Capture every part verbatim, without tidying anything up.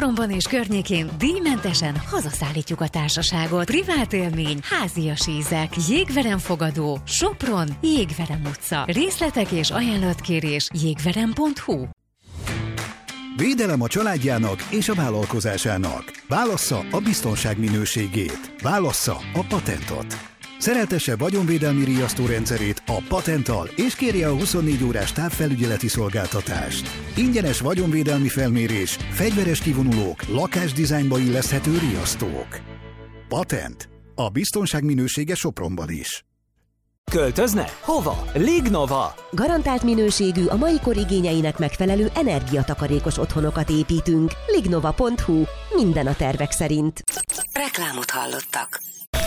Sopronban és környékén díjmentesen hazaszállítjuk a társaságot. Privát élmény, házias ízek, jégverem fogadó, Sopron, Jégverem utca. Részletek és ajánlatkérés jégverem pont hu. Védelem a családjának és a vállalkozásának. Válassza a biztonság minőségét. Válassza a Patentot. Szereltesse vagyonvédelmi riasztórendszerét a Patenttal, és kérje a huszonnégy órás távfelügyeleti szolgáltatást. Ingyenes vagyonvédelmi felmérés, fegyveres kivonulók, lakásdizájnba illeszthető riasztók. Patent. A biztonság minősége Sopronban is. Költözne? Hova? Lignova! Garantált minőségű, a mai kor igényeinek megfelelő energiatakarékos otthonokat építünk. lignova pont hu. Minden a tervek szerint. Reklámot hallottak.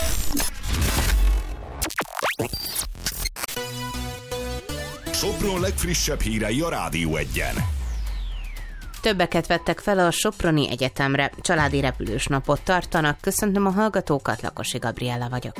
Sopron legfrissebb hírei a Rádió Egyen. Többeket vettek fel a Soproni Egyetemre. Családi repülős napot tartanak. Köszöntöm a hallgatókat, Lakosi Gabriella vagyok.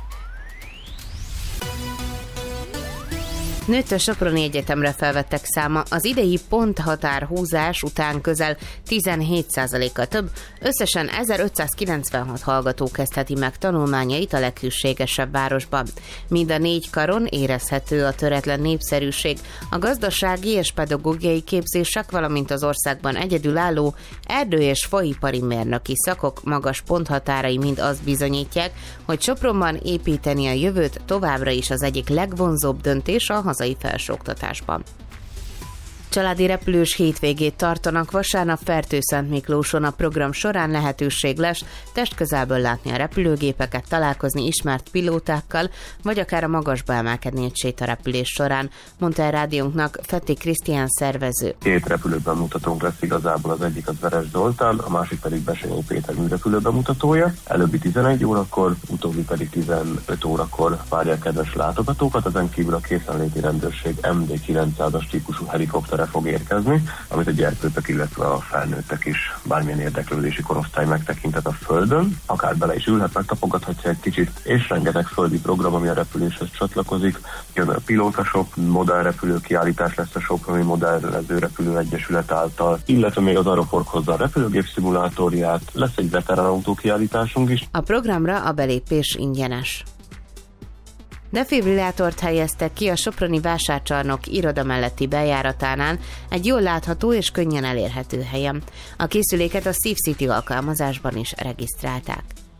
Nőtt a Soproni Egyetemre felvettek száma, az idei ponthatárhúzás után közel tizenhét százalékkal több, összesen ezerötszázkilencvenhat hallgató kezdheti meg tanulmányait a leghűségesebb városban. Mind a négy karon érezhető a töretlen népszerűség, a gazdasági és pedagógiai képzések, valamint az országban egyedülálló erdő- és faipari mérnöki szakok magas ponthatárai mind azt bizonyítják, hogy Sopronban építeni a jövőt továbbra is az egyik legvonzóbb döntés a hazai felsőoktatásban. Családi repülős hétvégét tartanak vasárnap Fertőszentmiklóson. A program során lehetőség lesz testközelből látni a repülőgépeket, találkozni ismert pilótákkal, vagy akár a magasba emelkedni egy sétarepülés során, mondta el rádiónknak Fetti Krisztián szervező. Két repülőbemutatónk lesz igazából, az egyik az Veres Zoltán, a másik pedig Besenyei Péter műrepülőbemutatója. Előbbi tizenegy órakor, utóbbi pedig tizenöt órakor várják kedves látogatókat, ezen kívül a készenléti rendőrség em dé kilencszázas típusú helikoptere fog érkezni, amit a gyerkőcök, illetve a felnőttek is bármilyen érdeklődési korosztály megtekinthet a Földön, akár bele is ülhet, megtapogathatja egy kicsit, és rengeteg földi program, ami a repüléshez csatlakozik. Jön a pilótasok, modellrepülő kiállítás lesz a Soproni Modellező Repülő Egyesület által, illetve még az Aeropork hozza a repülőgép szimulátorját, lesz egy veteránautó kiállításunk is. A programra a belépés ingyenes. Defibrillátort helyeztek ki a soproni vásárcsarnok iroda melletti bejáratánál egy jól látható és könnyen elérhető helyen. A készüléket a SafeCity alkalmazásban is regisztrálták.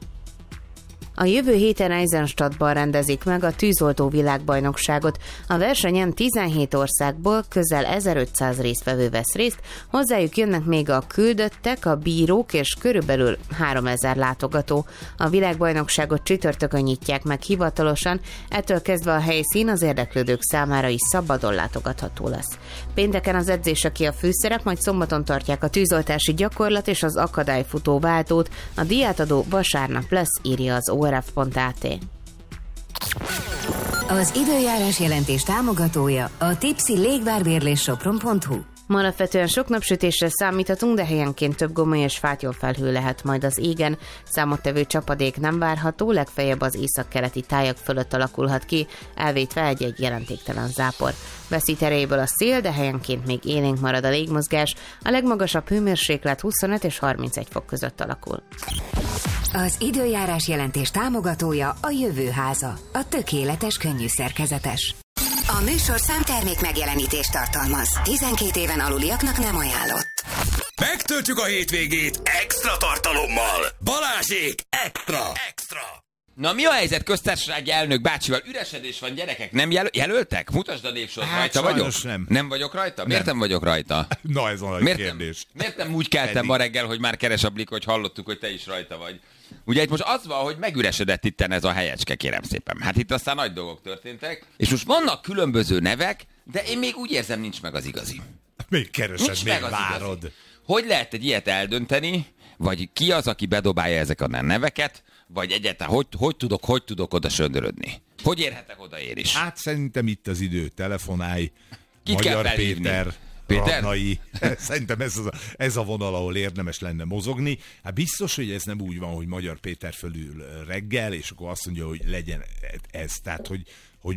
A jövő héten Eisenstadtban rendezik meg a tűzoltó világbajnokságot. A versenyen tizenhét országból közel ezerötszáz résztvevő vesz részt, hozzájuk jönnek még a küldöttek, a bírók és körülbelül háromezer látogató. A világbajnokságot csütörtökön nyitják meg hivatalosan, ettől kezdve a helyszín az érdeklődők számára is szabadon látogatható lesz. Pénteken az edzések a főszerep, majd szombaton tartják a tűzoltási gyakorlat és az akadályfutó váltót. A díjátadó vasárnap lesz, írja az o er ef pont á té. Az időjárás jelentés támogatója a Tipsy légvárbérlés sopron pont hu. Ma alapvetően sok napsütésre számíthatunk, de helyenként több gomoly és fátyolfelhő lehet majd az égen. Számottevő csapadék nem várható, legfeljebb az északkeleti tájak fölött alakulhat ki, elvétve egy-egy jelentéktelen zápor. Veszít erejéből a szél, de helyenként még élénk marad a légmozgás, a legmagasabb hőmérséklet huszonöt és harmincegy fok között alakul. Az időjárás jelentés támogatója a Jövőháza, a tökéletes könnyű szerkezetes. A műsor számtermék megjelenítést tartalmaz. tizenkét éven aluliaknak nem ajánlott. Megtöltjük a hétvégét extra tartalommal. Balázsék extra! Extra! Na mi a helyzet köztársasági elnök bácsival? Üresedés van, gyerekek, nem jel- jelöltek? Mutasd a névsort, hát, rajta vagyok? Nem. Nem vagyok rajta? Miért nem, nem vagyok rajta? Na ez a miért kérdés. Nem, miért nem úgy keltem ma reggel, hogy már keres a Blik, hogy hallottuk, hogy te is rajta vagy? Ugye itt most az van, hogy megüresedett itten ez a helyecske, kérem szépen. Hát itt aztán nagy dolgok történtek, és most vannak különböző nevek, de én még úgy érzem, nincs meg az igazi. Még keresed, nincs még meg várod. Igazi. Hogy lehet egy ilyet eldönteni, vagy ki az, aki bedobálja ezeket a neveket, vagy egyáltalán hogy, hogy tudok, hogy tudok oda söndörödni? Hogy érhetek oda én is? Hát szerintem itt az idő, telefonálj, Kit Magyar Péter, Péter? Radnai. Szerintem ez, az a, ez a vonal, ahol érdemes lenne mozogni. Hát biztos, hogy ez nem úgy van, hogy Magyar Péter fölül reggel, és akkor azt mondja, hogy legyen ez. Tehát, hogy, hogy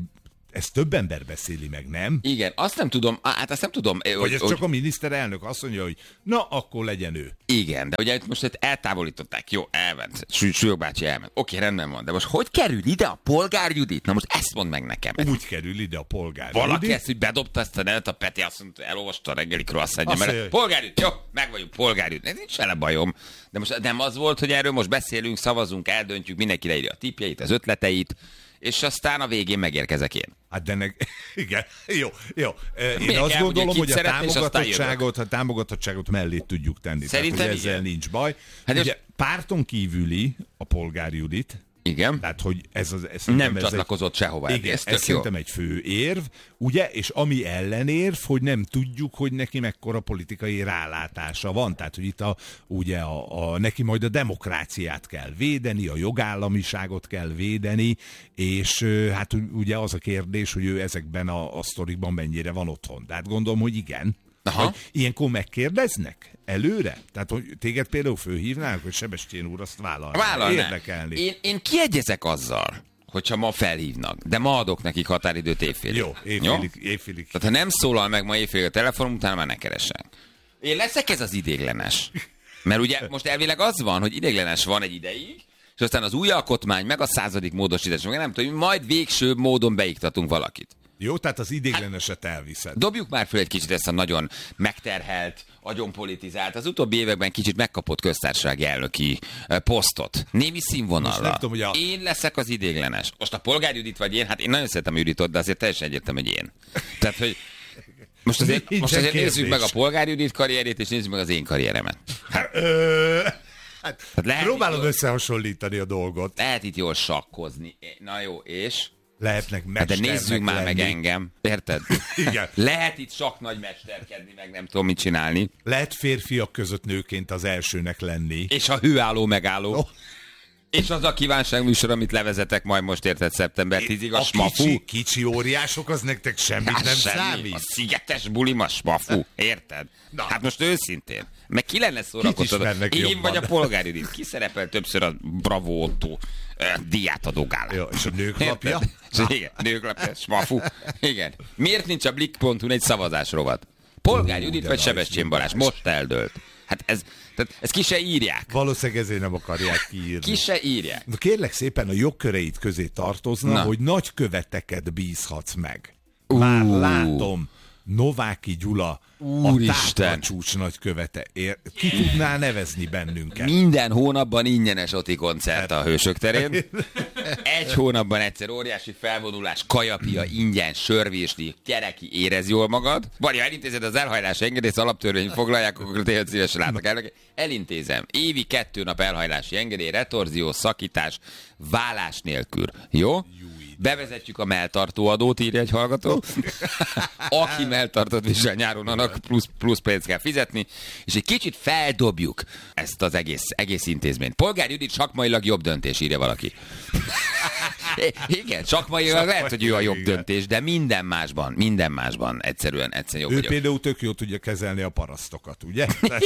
ezt több ember beszéli meg, nem? Igen, azt nem tudom, hát azt nem tudom. Vagy hogy, ez hogy... csak a miniszterelnök azt mondja, hogy na, akkor legyen ő. Igen, de ugye most itt eltávolították, jó, elment, Súlyog bácsi elment, oké, rendben van, de most hogy kerül ide a Polgár Judit? Na most ezt mondd meg nekem. Úgy kerül ide a Polgár Valaki Judit. ezt, hogy bedobta ezt a nevet, a Peti azt mondta, elolvasta a reggeli croissantja, Azt mert mondja, Polgár Judit, jó, meg vagyunk, Polgár Judit, nincs vele bajom. De most nem az volt, hogy erről most beszélünk, szavazunk, eldöntjük, mindenki leírja a tippjeit, az ötleteit, és aztán a végén megérkezek én. Hát de nek... igen, jó, jó. Én Miért azt kell, gondolom, ugye, hogy a szeretni, és aztán támogatottságot, a támogatottságot mellé tudjuk tenni. Szerintem Tehát, hogy ezzel igen. nincs baj. Hát ugye most... párton kívüli a Polgár Judit. Igen. Tehát, hogy ez az... Ez nem ez csatlakozott egy... sehova. Igen, ez, ez ez szerintem egy fő érv, ugye, és ami ellenérv, hogy nem tudjuk, hogy neki mekkora politikai rálátása van. Tehát, hogy itt a, ugye a, a, neki majd a demokráciát kell védeni, a jogállamiságot kell védeni, és hát ugye az a kérdés, hogy ő ezekben a, a sztorikban mennyire van otthon. Tehát gondolom, hogy igen. Hogy ilyenkor megkérdeznek előre? Tehát, hogy téged például fölhívnánk, hogy Sebestyén úr azt vállalná. Vállalná. Érdekelni. Én, én kiegyezek azzal, hogyha ma felhívnak, de ma adok nekik határidőt évfélig. Jó, évfélig. évfélig. Tehát ha nem szólal meg ma évfélig a telefonom, utána már ne keresek. Én leszek ez az idéglenes. Mert ugye most elvileg az van, hogy idéglenes van egy ideig, és aztán az új alkotmány, meg a századik módosítás, meg nem tudom, majd végső módon beiktatunk valakit. Jó, tehát az idégleneset elviszed. Dobjuk már föl egy kicsit ezt a nagyon megterhelt, agyonpolitizált, az utóbbi években kicsit megkapott köztársasági elnöki posztot. Némi színvonallal. Tudom, a... Én leszek az idéglenes. Most a Polgár Judit vagy én, hát én nagyon szeretem Juditot, de azért teljesen egyértelmű, hogy én. Tehát, hogy most azért, most azért nézzük meg a Polgár Judit karrierét, és nézzük meg az én karrieremet. Hát, hát, hát próbálom összehasonlítani a dolgot. Lehet itt jól sakkozni. Na jó, és... Lehetnek mesternek De nézzük már lenni. Meg engem, érted? Igen. Lehet itt sok nagy mesterkedni, meg nem tudom mit csinálni. Lehet férfiak között nőként az elsőnek lenni. És a hőálló megálló. Oh. És az a kívánságműsor, amit levezetek majd most, érted, szeptember tízig, a, a smafu. Kicsi, kicsi óriások, az nektek semmit hát nem semmi. számít. A szigetes bulim a smafu, érted? Na. Hát most őszintén. Meg ki lenne szórakoztató? Én jobban. Vagy a Polgár Judit. Ki szerepel többször a Bravo Otto díjátadó gálán? Jó, és a nőklapja? Igen, nőklapja, smafu. Igen. Miért nincs a Blick pont hu egy szavazás rovat? Polgár Judit vagy Sebestyén Balázs? Most eldőlt. Hát ez, tehát ezt ki se írják. Valószínűleg ezért nem akarják kiírni. Ki se írják. Na kérlek szépen, a jogköreit közé tartozna, Na. hogy nagyköveteket bízhatsz meg. Már uh. látom, Nováky Gyula, Úristen. A táplacsúcs nagykövete. Ér, ki tudná nevezni bennünket? Minden hónapban ingyenes Oti koncert a Hősök terén. Egy hónapban egyszer óriási felvonulás, kajapia, ingyen, sörvésni, gyereki, érez jól magad. Vagy ha elintézed az elhajlási engedélyt, szalaptörvény foglalják, akkor tényleg szívesen látok el. Elintézem. Évi kettő nap elhajlási engedély, retorzió, szakítás, vállás nélkül. Jó? Bevezetjük a melltartóadót, írja egy hallgató. Aki melltartót visel nyáron, annak plusz, plusz pénzt kell fizetni, és egy kicsit feldobjuk ezt az egész, egész intézményt. Polgár Judit sakmailag jobb döntés, írja valaki. Igen, sakmailag lehet, hogy ő a jobb igen. döntés, de minden másban, minden másban egyszerűen, egyszerűen jobb ő vagyok. Például tök jól tudja kezelni a parasztokat, ugye?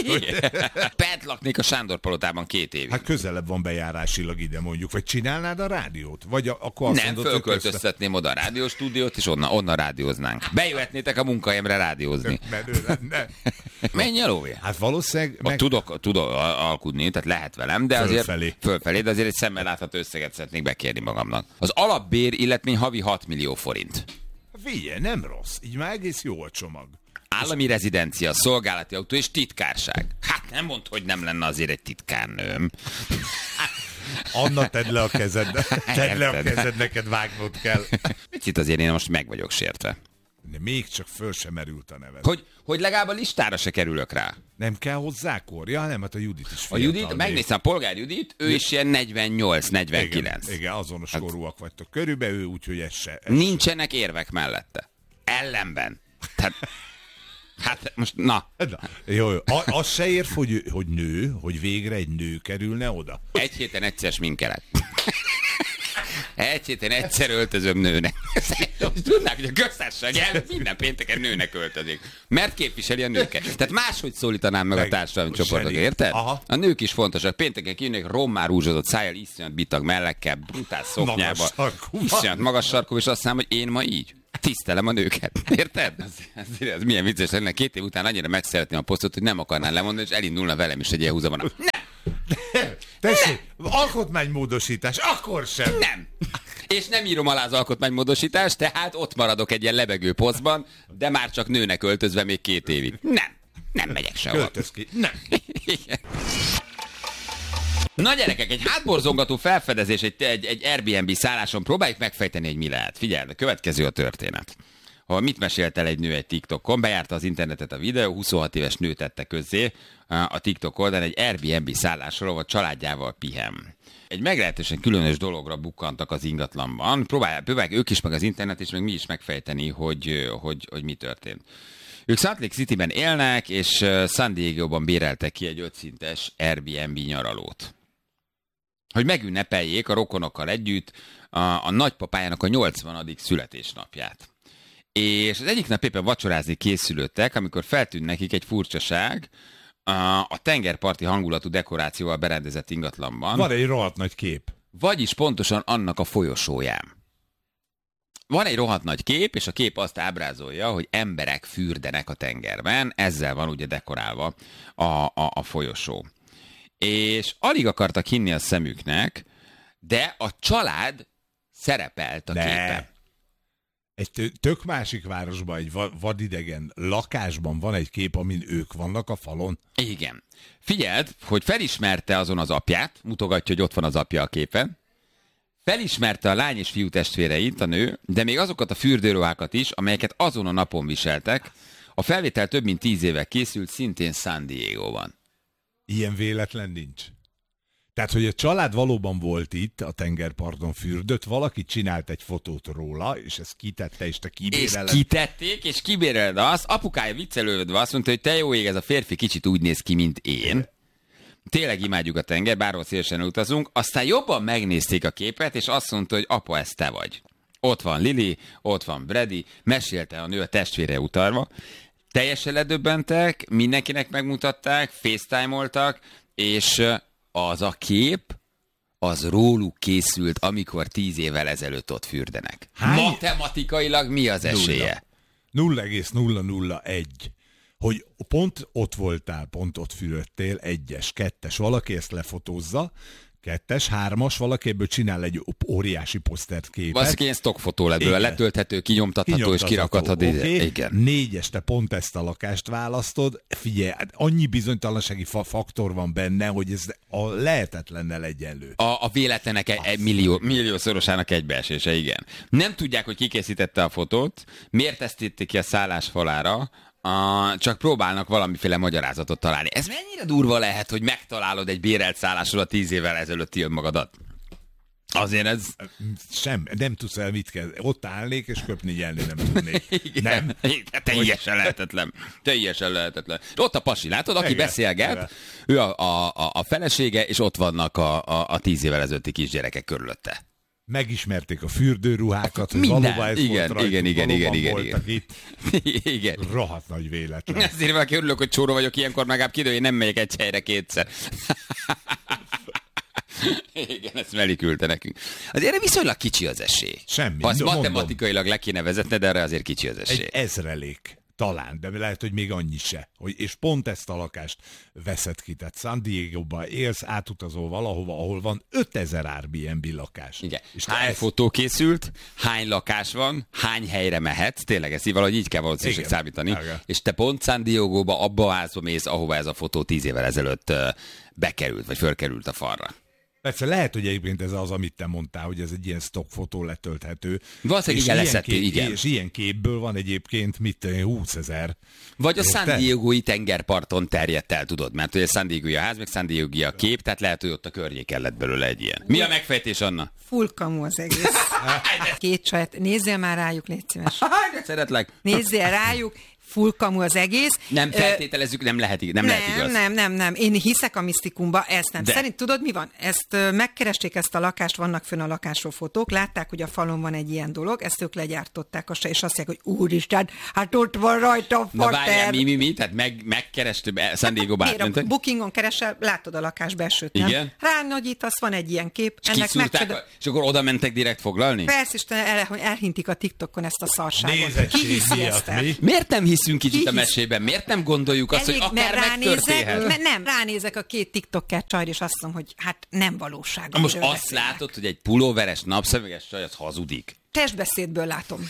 Bent laknék a Sándor palotában két évig. Hát közelebb van bejárásilag ide mondjuk, vagy csinálnád a rádiót? Vagy a, akkor azt nem, mondod, fölköltöztetném oda a rádióstúdiót, és onnan, onnan rádióznánk. Bejöhetnétek a munkahelyemre rádiózni. Menj el, Óvé. Hát valószínűleg... Meg... Tudok, tudok alkudni, tehát lehet velem, de azért fölfelé, fölfelé de azért egy szemmel látható összeget szeretnék bekérni magamnak. Az alapbér illetmény havi hat millió forint. Figyelj, nem rossz. Így már egész jó a csomag. Állami rezidencia, szolgálati autó és titkárság. Hát nem mondd, hogy nem lenne azért egy titkárnőm. Anna, tedd le a kezed. Tedd le a kezed, neked vágnod kell. Itt azért én most meg vagyok sértve. De még csak föl sem merült a neved. Hogy, hogy legalább a listára se kerülök rá. Nem kell hozzá kor? Ja, nem, hát a Judit is fiatal. A Judit, megnéztem, a Polgár Judit, ő is ilyen negyvennyolc negyvenkilenc. Igen, igen, azonos hát, korúak vagytok körülbelül, ő úgyhogy ez se. Ez nincsenek se. Érvek mellette. Ellenben. Tehát, hát most, na. na jó, jó. A, az se érv, hogy, hogy nő, hogy végre egy nő kerülne oda. Egy héten egyszer sminkelet. Egy héten egyszer öltözöm nőnek. Tudnák, hogy a köztársaság el minden pénteken nőnek öltözik. Mert képviseli a nőket. Tehát máshogy szólítanám meg, meg a társadalmi csoportokat, érted? Aha. A nők is fontosak. Pénteken kijönnek rommá rúzsozott szájjal, iszonyat bitag mellekkel, brutál szoknyába, iszonyat magas sarkú, és azt mondom, hogy én ma így tisztelem a nőket. Érted? Ez, ez, ez milyen vicces lenne. Két év után annyira megszeretném a posztot, hogy nem akarnál lemondani, és elindulna velem is egy ilyen húzamon. Nem! Tessék, alkotmánymódosítás, akkor sem. Nem. És nem írom alá az alkotmánymódosítást, tehát ott maradok egy ilyen lebegő posztban, de már csak nőnek öltözve még két évig. Nem. Nem megyek sehova. Költöz ki. Nem. Na gyerekek, egy hátborzongató felfedezés egy, egy, egy Airbnb szálláson, próbáljuk megfejteni, hogy mi lehet. Figyelj, a következő a történet. Ha mit mesélt el egy nő egy TikTokon, bejárta az internetet a videó, huszonhat éves nő tette közzé a TikTok oldalon, egy Airbnb szállásról, a családjával pihen. Egy meglehetősen különös dologra bukkantak az ingatlanban. Próbálják, próbálják ők is, meg az internet, és meg mi is megfejteni, hogy, hogy, hogy mi történt. Ők Salt Lake Cityben élnek, és San Diego-ban béreltek ki egy ötszintes Airbnb nyaralót. Hogy megünnepeljék a rokonokkal együtt a, a nagypapájának a nyolcvanadik születésnapját. És az egyik nap éppen vacsorázni készülődtek, amikor feltűnt nekik egy furcsaság a, a tengerparti hangulatú dekorációval berendezett ingatlanban. Van egy rohadt nagy kép. Vagyis pontosan annak a folyosóján. Van egy rohadt nagy kép, és a kép azt ábrázolja, hogy emberek fürdenek a tengerben, ezzel van ugye dekorálva a, a, a folyosó. És alig akartak hinni a szemüknek, de a család szerepelt a ne. képen. Egy tök másik városban, egy vadidegen lakásban van egy kép, amin ők vannak a falon. Igen. Figyeld, hogy felismerte azon az apját, mutogatja, hogy ott van az apja a képen, felismerte a lány és fiú testvéreit, a nő, de még azokat a fürdőruhákat is, amelyeket azon a napon viseltek. A felvétel több mint tíz éve készült, szintén San Diego-ban. Ilyen véletlen nincs. Tehát, hogy a család valóban volt itt, a tengerparton fürdött, valaki csinált egy fotót róla, és ezt kitette, és te kibéreled. És kitették, és kibéreled azt. Apukája viccelődve azt mondta, hogy te jó ég, ez a férfi kicsit úgy néz ki, mint én. Tényleg imádjuk a tenger, bárhol szélesen utazunk. Aztán jobban megnézték a képet, és azt mondta, hogy apa, ez te vagy. Ott van Lili, ott van Brady, mesélte a nő a testvére utalva. Teljesen ledöbbentek, mindenkinek megmutatták, facetime-oltak, és az a kép, az róluk készült, amikor tíz évvel ezelőtt ott fürdenek. Hány? Matematikailag mi az esélye? nulla egész nulla nulla egy. Hogy pont ott voltál, pont ott fürödtél, egyes, kettes, valaki ezt lefotózza, kettes, hármas, valaki ebből csinál egy óriási posztert képet. Valószínűleg ilyen stockfotó lett belőle, letölthető, kinyomtatható, kinyomtatható és kirakhatod. Okay. Igen. Négyes, te pont ezt a lakást választod. Figyelj, annyi bizonytalansági fa- faktor van benne, hogy ez a lehetetlennel egyenlő. A, a véletlenek egy, egy millió, milliószorosának egybeesése, igen. Nem tudják, hogy ki készítette a fotót, miért ezt tették ki a szállás falára, Uh, csak próbálnak valamiféle magyarázatot találni. Ez mennyire durva lehet, hogy megtalálod egy bérelt szállásról a tíz évvel ezelőtti önmagadat? Azért ez... Sem, nem tudsz el mit kell. Ott állnék, és köpni nyelni nem tudnék. Nem. Teljesen lehetetlen. Teljesen lehetetlen. Ott a pasi, látod, aki igen, beszélget, igen. Ő a, a, a felesége, és ott vannak a, a, a tíz évvel ezelőtti kisgyerekek körülötte. Megismerték a fürdőruhákat, hogy minden. Valóban ez igen, volt rajtuk, igen, igen, igen, igen, voltak igen. itt. Igen. Rohadt nagy véletlen. Ezért valaki örülök, hogy csóró vagyok, ilyenkor megább kidő, én nem megyek egy helyre kétszer. Igen, ezt Meli küldte nekünk. Azért viszonylag kicsi az esély. Semmi. Ha azt no, matematikailag mondom. Le kéne vezetni, de erre azért kicsi az esély. Egy ezrelék. Talán, de lehet, hogy még annyi se. Hogy, és pont ezt a lakást veszed ki. Tehát San Diego-ba élsz, átutazol valahova, ahol van ötezer Airbnb lakás. Igen. És hány ezt... fotó készült, hány lakás van, hány helyre mehetsz, tényleg ezt így valahogy így kell valószínűleg számítani. Igen. És te pont San Diego-ba abba a házba mész, ahova ez a fotó tíz évvel ezelőtt uh, bekerült, vagy fölkerült a falra. Persze lehet, hogy egyébként ez az, amit te mondtál, hogy ez egy ilyen stockfotó letölthető. Valószínűleg igen, leszető, igen. És ilyen képből van egyébként, mit, húszezer. Vagy a San Diego-i tengerparton terjedt el, tudod, mert ugye San Diego-i a ház, meg San Diego-i a kép, tehát lehet, hogy ott a környéken lett belőle egy ilyen. Mi a megfejtés, Anna? Full kamu az egész. Két csajt, nézzél már rájuk, légy szíves. Szeretlek. Nézzél rájuk, full kamu az egész. Nem feltételezzük, nem lehet, nem, nem lehet igaz. Nem, nem, nem. Én hiszek a misztikumba, ezt nem. De. Szerint tudod, mi van? Ezt megkeresték ezt a lakást, vannak fönn a lakásról fotók, látták, hogy a falon van egy ilyen dolog, ezt ők legyártották, és azt mondják, hogy úristen, hát ott van rajta a fater. Na várjál, mi, mi, mi? Tehát meg, megkerestük, San Diego-ba átmentek? Bookingon keresel, látod a lakás belsőt, nem? Igen. Ránagyítasz, van egy ilyen kép. És ennek megcsodál... a... És akkor oda mentek direkt foglalni? Persze, Isten, el, elhintik a TikTokon ezt a szarságot. Nézettség miatt mi? Miért nem hiszünk kicsit a mesében? Miért nem gondoljuk azt, Elég, hogy akár megtörténhet? Mert nem, ránézek a két TikToker csajra, és azt mondom, hogy hát nem valóság. Na most azt beszélnek. Látod, hogy egy pulóveres, napszemüveges csaj az hazudik. Testbeszédből látom.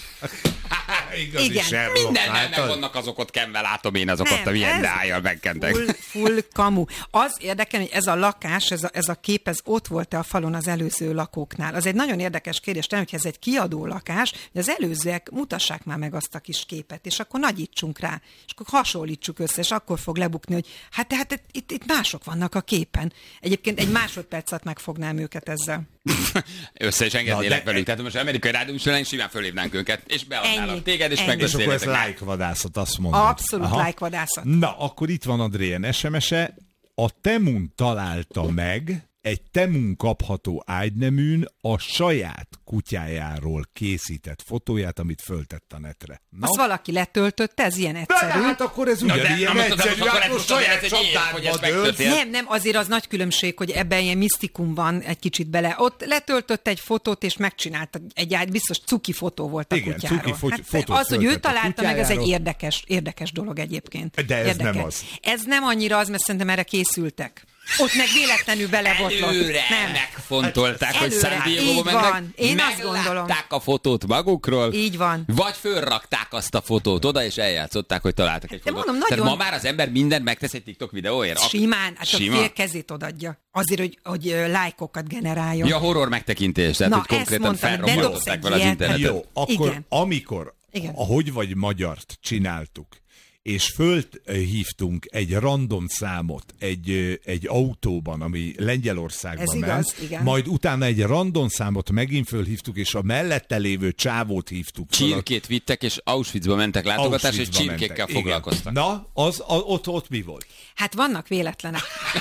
Igazi igen. Minden nem meg vannak azok ott kenve, látom én azokat, nem, a milyen dájjal megkentek. Full, full kamu. Az érdekel, hogy ez a lakás, ez a, ez a kép, ez ott volt-e a falon az előző lakóknál. Az egy nagyon érdekes kérdés, nem, hogy ez egy kiadó lakás, hogy az előzőek mutassák már meg azt a kis képet, és akkor nagyítsunk rá, és akkor hasonlítsuk össze, és akkor fog lebukni, hogy hát tehát itt, itt mások vannak a képen. Egyébként egy másodpercet megfognám őket ezzel. Össze is engednélek velük. Tehát most amerikai rádió műsorán simán fölhívnánk őket, és beadnálak téged, és megbeszéljetek. És akkor ez like-vadászat, azt mondod. Abszolút like-vadászat. Na, akkor itt van Adrien es em es-e. A Temun találta meg egy Temun kapható ágyneműn a saját kutyájáról készített fotóját, amit föltett a netre. Na? Azt valaki letöltötte, ez ilyen egyszerű. De hát akkor ez ugyanilyen egyszerű, akkor saját csapdádba. Nem, nem, azért az nagy különbség, hogy ebben ilyen misztikum van egy kicsit bele. Ott letöltött egy fotót, és megcsinálta egy ágy, biztos cuki fotó volt a igen, kutyáról. Cuki fo- hát az, hogy ő találta meg, ez egy érdekes, érdekes dolog egyébként. De ez érdekes. nem az. Ez nem annyira az, mert szerintem erre készültek. Ott meg véletlenül belebotlott. Előre nem. megfontolták, hogy San Diego-ba mennek. Én azt gondolom. Meglátták a fotót magukról. Így van. Vagy fölrakták azt a fotót oda, és eljátszották, hogy találtak egy fotót. Mondom, Tehát nagyon... ma már az ember mindent megtesz egy TikTok videóért. Simán, hát Sima? a fél kezét odadja. Azért, hogy, hogy lájkokat generáljon. Ja, horror megtekintés. Tehát, na, hogy konkrétan felrombolották vele az internetet. Jó, akkor igen. amikor, igen. ahogy vagy magyart csináltuk, és fölhívtunk egy random számot egy, egy autóban, ami Lengyelországban ez ment, igaz, igen. majd utána egy random számot megint fölhívtuk, és a mellette lévő csávót hívtuk. Csirkét vittek, és Auschwitzba mentek látogatásra, és csirkékkel foglalkoztak. Na, az, az, ott, ott mi volt? Hát vannak véletlenek.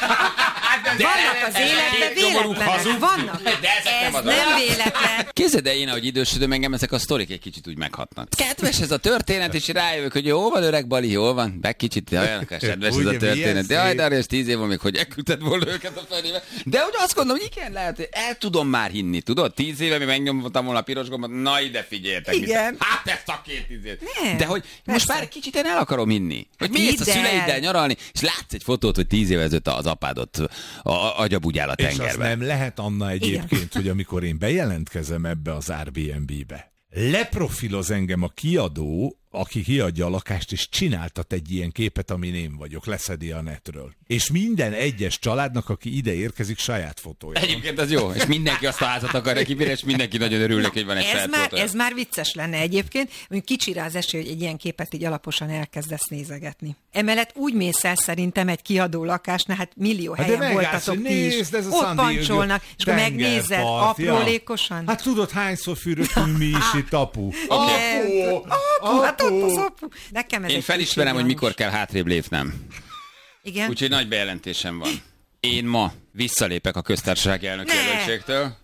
Vannak az életben véletlenek. Vannak. De ez nem, nem véletlen. Képzeld el, én, ahogy idősödöm, engem ezek a sztorik egy kicsit úgy meghatnak. Kedves ez a történet, és rájövök, hogy jó van, öreg Bali, jól van, meg kicsit olyan kedves ez a történet. De jaj, de arra, és tíz év van még, hogy elküldted volna őket a felébe. De úgy azt gondolom, hogy igen, lehet, hogy el tudom már hinni, tudod? Tíz éve mi megnyomtam volna a piros gombot, na ide figyeljetek. Igen. Hát ezt a két tíz nem, de hogy persze. Most már egy kicsit én el akarom hinni. Hogy hát mész a szüleiddel nyaralni, és látsz egy fotót, hogy tíz éve ezelőtt az apádot agyabugyál a tengerbe. És az nem lehet, Anna, egyébként, igen. hogy amikor én bejelentkezem ebbe az Airbnb-be, leprofiloz engem a kiadó, aki kiadja a lakást, és csináltat egy ilyen képet, amin én vagyok, leszedi a netről. És minden egyes családnak, aki ide érkezik, saját fotója. Egyébként az jó, és mindenki azt a házat akarja kibírni, és mindenki nagyon örülnek, hogy van egy ez saját már, fotója. Ez már vicces lenne egyébként, hogy kicsire az esély, hogy egy ilyen képet így alaposan elkezdesz nézegetni. Emellett úgy mész el szerintem egy kiadó lakásnál, hát millió helyen hát voltatok ti is. Ott pancsolnak, és akkor megnézed aprólékosan. Ja. Hát tudod, hányszor fürödtünk mi is itt, apu? Okay. Apu, apu, hát ott az apu. Nekem ez én felismerem, hogy mikor kell hátrébb lépnem. Igen. Úgyhogy nagy bejelentésem van. Én ma visszalépek a köztársasági elnök jelöltségtől.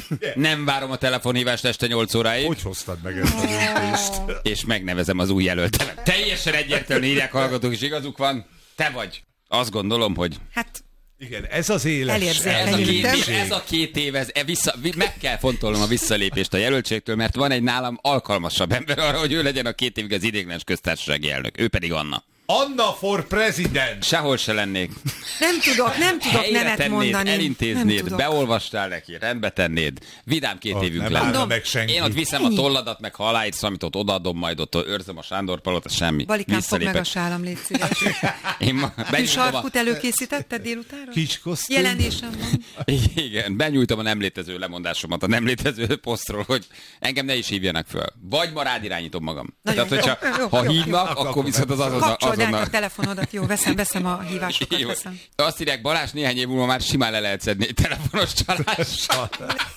Nem várom a telefonhívást este nyolc óráig. Hogy hoztad meg ezt a döntést? És megnevezem az új jelöltemet. Teljesen egyértelműen írják hallgatók, és igazuk van. Te vagy. Azt gondolom, hogy... Hát... Igen, ez az éles. Ez a, két, ez a két év, ez, vissza, meg kell fontolnom a visszalépést a jelöltségtől, mert van egy nálam alkalmasabb ember arra, hogy ő legyen a két évig az ideiglenes köztársasági elnök. Ő pedig Anna. Anna for president! Sehol se lennék. Nem tudok, nem tudok helyre nemet tennéd, mondani. Elintéznéd, beolvastál neki, rendbe tennéd. Vidám két ott évünk lenne. Én ott viszem Ennyi. a tolladat, meg ha aláírsz, amit ott odaadom, majd ott őrzöm a Sándor palota, semmi. Balikám, fog meg a sálam, légy szíves. Én ma Sarkút előkészítetted délutánra? Kicskosztunk. Jelenésem van. Igen, benyújtom a nem létező lemondásomat a nem létező posztról, hogy engem ne is hívjanak föl. Vagy ma rád irányítom magam. Nagyon Tehát, hogyha jó, jó, ha jó, hívnak, jó. akkor viszont az azon Kapcsold át a telefonodat, jó, veszem, veszem a hívásokat, veszem. Azt írják, Balázs néhány év múlva már simán le lehet szedni egy telefonos csalással.